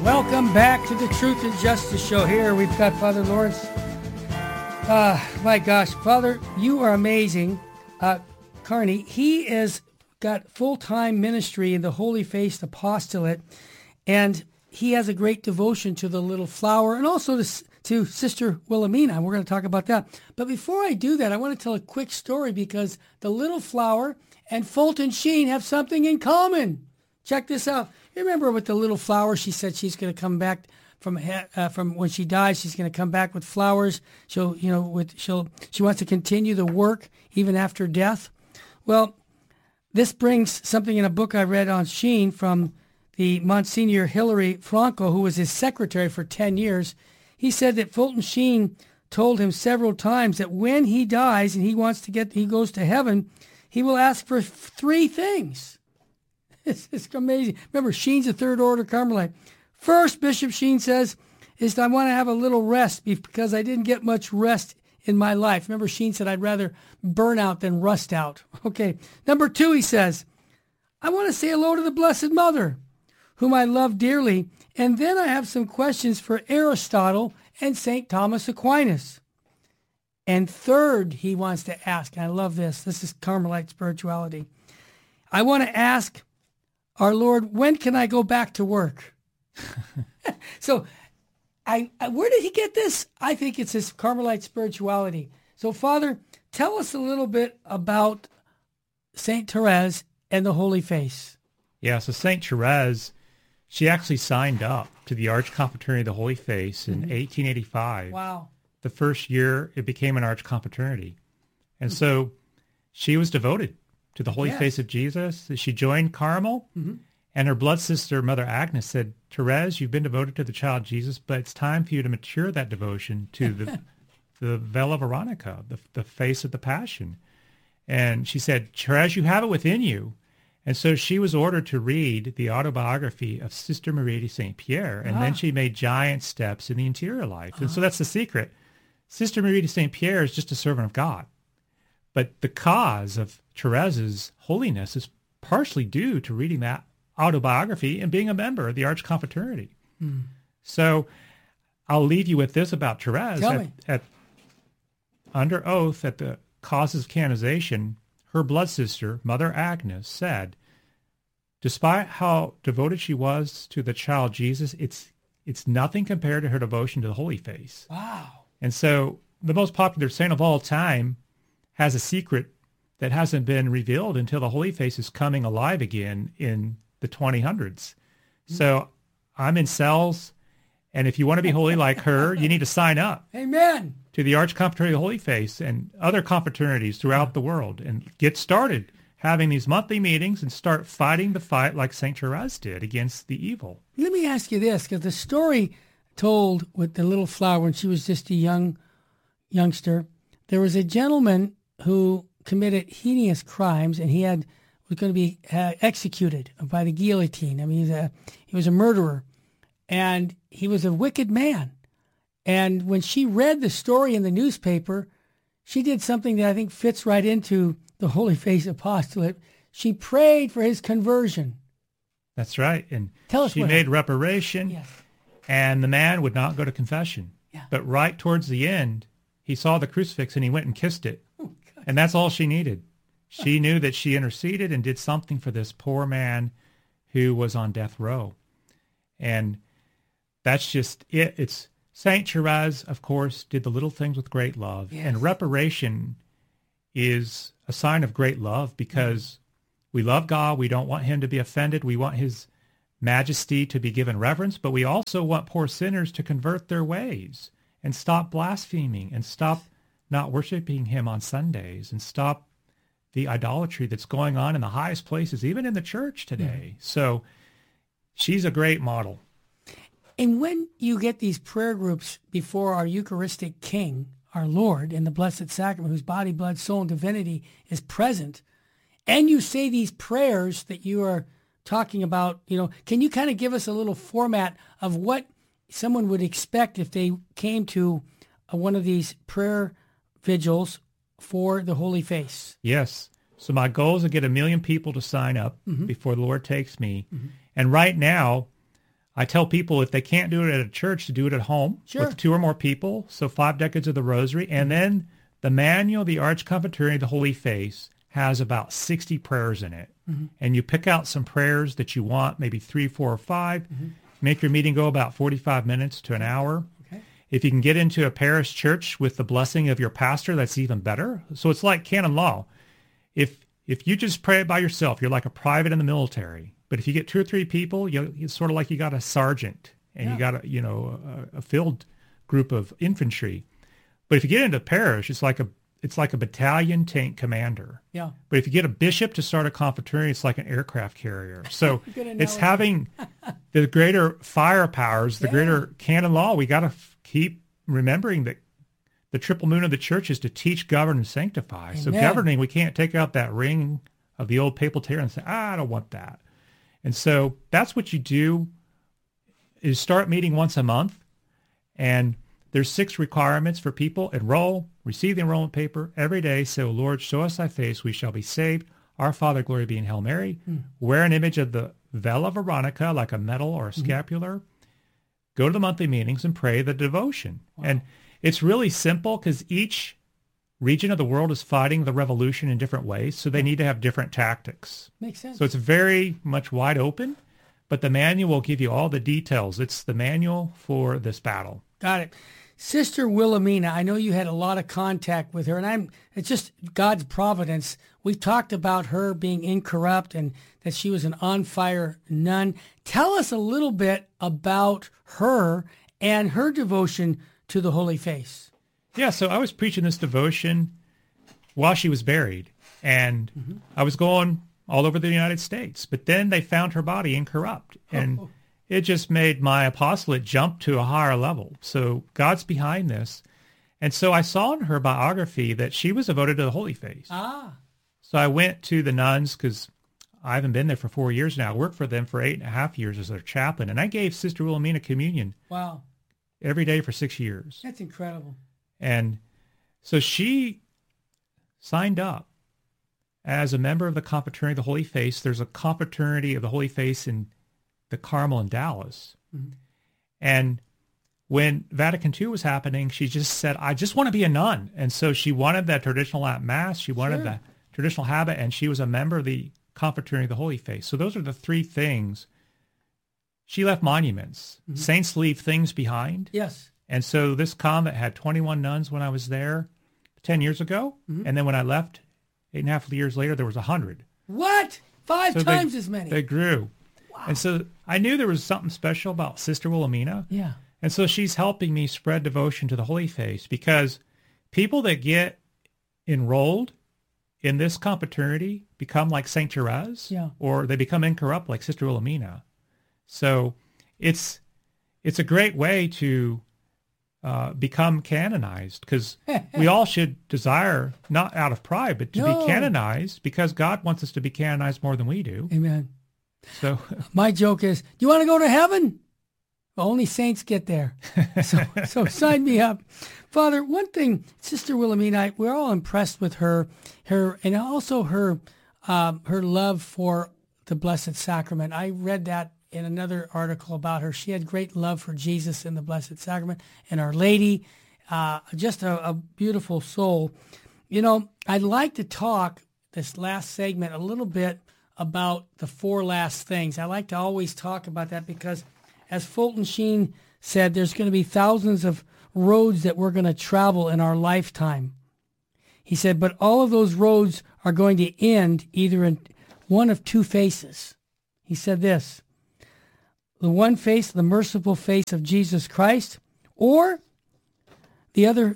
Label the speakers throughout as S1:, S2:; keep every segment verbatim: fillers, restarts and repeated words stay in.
S1: Welcome back to the Truth and Justice Show. Here we've got Father Lawrence. Uh, my gosh, Father, you are amazing. Uh, Carney, he has got full-time ministry in the Holy Face Apostolate, and he has a great devotion to the little flower and also to, to Sister Wilhelmina. We're going to talk about that. But before I do that, I want to tell a quick story because the little flower and Fulton Sheen have something in common. Check this out. You remember with the little flower, she said she's going to come back from uh, from when she dies. She's going to come back with flowers. She'll, you know, with she'll she wants to continue the work even after death. Well, this brings something in a book I read on Sheen from the Monsignor Hilary Franco, who was his secretary for ten years. He said that Fulton Sheen told him several times that when he dies and he wants to get, he goes to heaven, he will ask for three things. It's, it's amazing. Remember, Sheen's a third order Carmelite. First, Bishop Sheen says, is I want to have a little rest because I didn't get much rest in my life. Remember, Sheen said, I'd rather burn out than rust out. Okay. Number two, he says, I want to say hello to the Blessed Mother, whom I love dearly. And then I have some questions for Aristotle and Saint Thomas Aquinas. And third, he wants to ask, and I love this, this is Carmelite spirituality. I want to ask our Lord, when can I go back to work? So I, I, where did he get this? I think it's his Carmelite spirituality. So Father, tell us a little bit about Saint Therese and the Holy Face.
S2: Yeah, so Saint Therese, she actually signed up to the Archconfraternity of the Holy Face in mm-hmm. eighteen eighty-five.
S1: Wow.
S2: The first year it became an Archconfraternity. And mm-hmm. so she was devoted to the Holy yes. Face of Jesus. She joined Carmel, mm-hmm. and her blood sister, Mother Agnes, said, Therese, you've been devoted to the child Jesus, but it's time for you to mature that devotion to the the Vela Veronica, the, the face of the Passion. And she said, Therese, you have it within you. And so she was ordered to read the autobiography of Sister Marie de Saint Pierre, and ah. then she made giant steps in the interior life. And uh-huh. so that's the secret. Sister Marie de Saint Pierre is just a servant of God. But the cause of Therese's holiness is partially due to reading that autobiography and being a member of the Archconfraternity. Mm. So I'll leave you with this about Therese.
S1: Tell
S2: at,
S1: me.
S2: At, under oath at the causes of canonization, her blood sister, Mother Agnes, said, despite how devoted she was to the child Jesus, it's it's nothing compared to her devotion to the Holy Face.
S1: Wow.
S2: And so the most popular saint of all time has a secret that hasn't been revealed until the Holy Face is coming alive again in the twenty hundreds. Mm-hmm. So I'm in cells, and if you want to be holy like her, you need to sign up.
S1: Amen.
S2: To the Archconfraternity of the Holy Face and other confraternities throughout the world, and get started having these monthly meetings and start fighting the fight like Saint Therese did against the evil.
S1: Let me ask you this, because the story told with the little flower when she was just a young youngster, there was a gentleman who committed heinous crimes, and he had was going to be uh, executed by the guillotine. I mean, he's a, he was a murderer, and he was a wicked man. And when she read the story in the newspaper, she did something that I think fits right into the Holy Face Apostolate. She prayed for his conversion.
S2: That's right. And
S1: Tell us
S2: she
S1: what
S2: made
S1: happened.
S2: reparation,
S1: Yes.
S2: and the man would not go to confession.
S1: Yeah.
S2: But right towards the end, he saw the crucifix and he went and kissed it.
S1: Oh,
S2: and that's all she needed. She knew that she interceded and did something for this poor man who was on death row. And that's just it. It's Saint Therese, of course, did the little things with great love.
S1: Yes.
S2: And reparation is a sign of great love because mm-hmm. we love God. We don't want him to be offended. We want his majesty to be given reverence, but we also want poor sinners to convert their ways and stop blaspheming and stop not worshiping him on Sundays and stop the idolatry that's going on in the highest places, even in the church today. Mm. So she's a great model.
S1: And when you get these prayer groups before our Eucharistic King, our Lord, in the Blessed Sacrament, whose body, blood, soul, and divinity is present, and you say these prayers that you are talking about, you know, can you kind of give us a little format of what someone would expect if they came to uh, one of these prayer vigils for the Holy Face?
S2: Yes. So my goal is to get a million people to sign up mm-hmm. before the Lord takes me. Mm-hmm. And right now, I tell people if they can't do it at a church, to do it at home
S1: Sure.
S2: with two or more people. So five decades of the Rosary. And then the manual, the Arch Confraternity of the Holy Face, has about sixty prayers in it. Mm-hmm. And you pick out some prayers that you want, maybe three, four, or five. Mm-hmm. Make your meeting go about forty-five minutes to an hour. Okay. If you can get into a parish church with the blessing of your pastor, that's even better. So it's like canon law. If if you just pray it by yourself, you're like a private in the military. But if you get two or three people, you, it's sort of like you got a sergeant and yeah. you got a, you know, a, a field group of infantry. But if you get into parish, it's like a it's like a battalion tank commander.
S1: Yeah.
S2: But if you get a bishop to start a confraternity, it's like an aircraft carrier. So it's having the greater firepowers, the yeah. greater canon law. We got to f- keep remembering that the triple moon of the church is to teach, govern, and sanctify. Amen. So governing, we can't take out that ring of the old papal tiara and say, ah, I don't want that. And so that's what you do is start meeting once a month. And there's six requirements for people. Enroll, receive the enrollment paper every day. Say, O Lord, show us thy face, we shall be saved. Our Father, glory be in Hail Mary. Mm. Wear an image of the Vela Veronica, like a medal or a scapular. Mm. Go to the monthly meetings and pray the devotion. Wow. And it's really simple because each region of the world is fighting the revolution in different ways, so they need to have different tactics.
S1: Makes sense.
S2: So it's very much wide open, but the manual will give you all the details. It's the manual for this battle.
S1: Got it. Sister Wilhelmina, I know you had a lot of contact with her, and I'm it's just God's providence. We talked about her being incorrupt and that she was an on-fire nun. Tell us a little bit about her and her devotion to the Holy Face.
S2: Yeah, so I was preaching this devotion while she was buried, and mm-hmm. I was going all over the United States. But then they found her body incorrupt, and oh. it just made my apostolate jump to a higher level. So God's behind this. And so I saw in her biography that she was devoted to the Holy Face.
S1: Ah.
S2: So I went to the nuns because I haven't been there for four years now. I worked for them for eight and a half years as their chaplain, and I gave Sister Wilhelmina communion.
S1: Wow.
S2: Every day for six years.
S1: That's incredible.
S2: And so she signed up as a member of the Confraternity of the Holy Face. There's a Confraternity of the Holy Face in the Carmel in Dallas. Mm-hmm. And when Vatican Two was happening, she just said, I just want to be a nun. And so she wanted that traditional Latin Mass. She wanted sure. the traditional habit, and she was a member of the Confraternity of the Holy Face. So those are the three things. She left monuments. Mm-hmm. Saints leave things behind.
S1: Yes.
S2: And so this convent had twenty-one nuns when I was there ten years ago. Mm-hmm. And then when I left, eight and a half years later, there was one hundred.
S1: What? Five
S2: so
S1: times
S2: they,
S1: as many?
S2: They grew.
S1: Wow.
S2: And so I knew there was something special about Sister Wilhelmina.
S1: Yeah.
S2: And so she's helping me spread devotion to the Holy Face, because people that get enrolled in this confraternity become like Saint Therese,
S1: yeah. or
S2: they become incorrupt like Sister Wilhelmina. So it's it's a great way to uh, become canonized, because we all should desire, not out of pride, but to no. be canonized, because God wants us to be canonized more than we do.
S1: Amen.
S2: So
S1: my joke is, do you want to go to heaven? Well, only saints get there. So, so sign me up. Father, one thing, Sister Wilhelmina, we're all impressed with her, her, and also her, um, her love for the Blessed Sacrament. I read that in another article about her. She had great love for Jesus and the Blessed Sacrament and Our Lady. Uh, just a, a beautiful soul. You know, I'd like to talk this last segment a little bit about the four last things. I like to always talk about that because, as Fulton Sheen said, there's going to be thousands of roads that we're going to travel in our lifetime. He said, but all of those roads are going to end either in one of two faces. He said this, the one face, the merciful face of Jesus Christ, or the other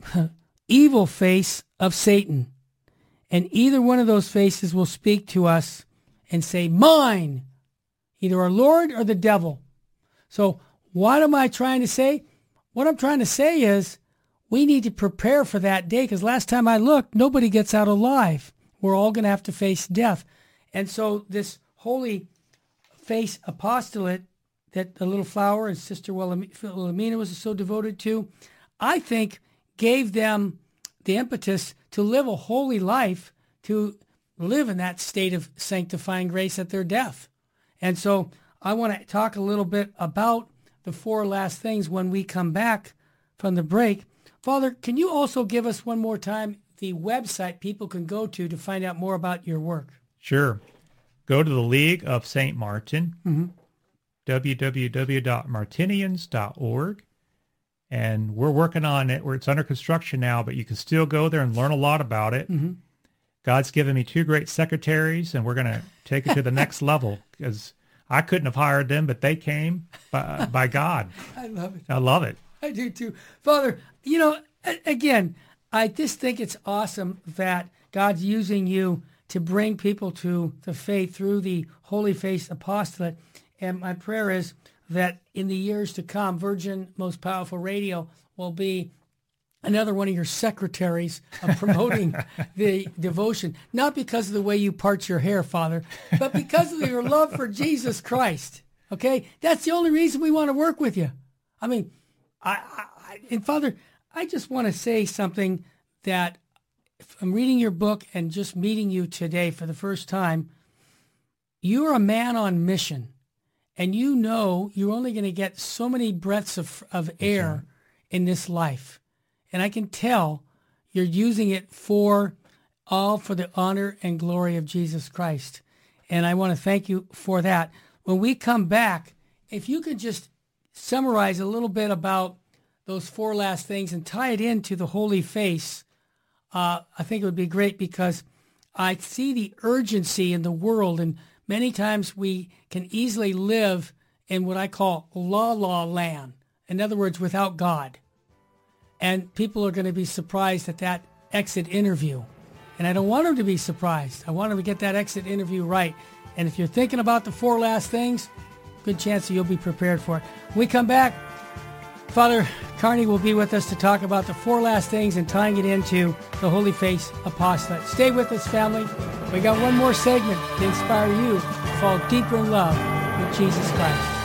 S1: evil face of Satan. And either one of those faces will speak to us and say, mine, either our Lord or the devil. So what am I trying to say? What I'm trying to say is we need to prepare for that day, because last time I looked, nobody gets out alive. We're all going to have to face death. And so this holy face apostolate that the little flower and Sister Wilhelmina was so devoted to, I think gave them the impetus to live a holy life, to live in that state of sanctifying grace at their death. And so I want to talk a little bit about the four last things when we come back from the break. Father, can you also give us one more time the website people can go to to find out more about your work?
S2: Sure. Go to the League of Saint Martin, mm-hmm. w w w dot martinians dot org. And we're working on it where it's under construction now, but you can still go there and learn a lot about it. Mm-hmm. God's given me two great secretaries, and we're going to take it to the next level because I couldn't have hired them, but they came by, by God.
S1: I love it.
S2: I love it.
S1: I do too. Father, you know, again, I just think it's awesome that God's using you to bring people to the faith through the Holy Face Apostolate. And my prayer is that in the years to come, Virgin Most Powerful Radio will be another one of your secretaries of promoting the devotion, not because of the way you part your hair, Father, but because of your love for Jesus Christ. Okay? That's the only reason we want to work with you. I mean, I, I and Father, I just want to say something that I'm reading your book and just meeting you today for the first time. You're a man on mission. And you know you're only going to get so many breaths of, of air right. in this life. And I can tell you're using it for all for the honor and glory of Jesus Christ. And I want to thank you for that. When we come back, if you could just summarize a little bit about those four last things and tie it into the Holy Face, uh, I think it would be great because I see the urgency in the world, and many times we can easily live in what I call la la land. In other words, without God. And people are going to be surprised at that exit interview. And I don't want them to be surprised. I want them to get that exit interview right. And if you're thinking about the four last things, good chance that you'll be prepared for it. When we come back, Father Carney will be with us to talk about the four last things and tying it into the Holy Face Apostolate. Stay with us, family. We got one more segment to inspire you to fall deeper in love with Jesus Christ.